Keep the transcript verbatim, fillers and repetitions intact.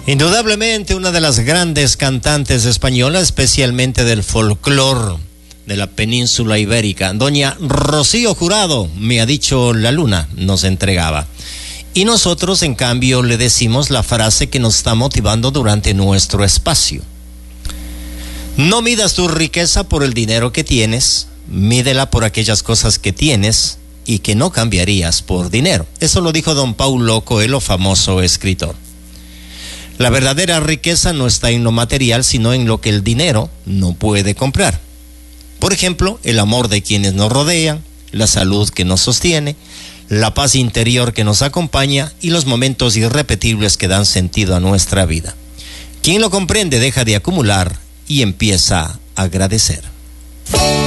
Indudablemente una de las grandes cantantes españolas, especialmente del folclore de la península ibérica, doña Rocío Jurado, me ha dicho la luna, nos entregaba. Y nosotros, en cambio, le decimos la frase que nos está motivando durante nuestro espacio. No midas tu riqueza por el dinero que tienes, mídela por aquellas cosas que tienes y que no cambiarías por dinero. Eso lo dijo don Paulo Coelho, famoso escritor. La verdadera riqueza no está en lo material, sino en lo que el dinero no puede comprar. Por ejemplo, el amor de quienes nos rodean, la salud que nos sostiene, la paz interior que nos acompaña y los momentos irrepetibles que dan sentido a nuestra vida. Quien lo comprende deja de acumular y empieza a agradecer.